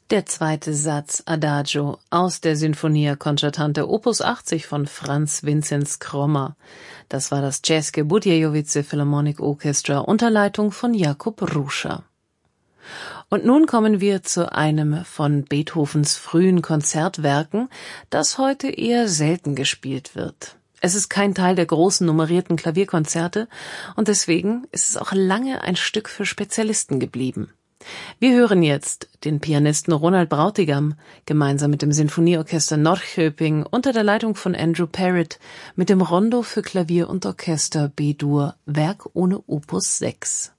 Der zweite Satz Adagio aus der Sinfonia Concertante Opus 80 von Franz Vinzenz Krommer. Das war das České Budějovice Philharmonic Orchestra unter Leitung von Jakub Ruscha. Und nun kommen wir zu einem von Beethovens frühen Konzertwerken, das heute eher selten gespielt wird. Es ist kein Teil der großen nummerierten Klavierkonzerte und deswegen ist es auch lange ein Stück für Spezialisten geblieben. Wir hören jetzt den Pianisten Ronald Brautigam gemeinsam mit dem Sinfonieorchester Norrköping unter der Leitung von Andrew Parrott mit dem Rondo für Klavier und Orchester B-Dur, Werk ohne Opus 6.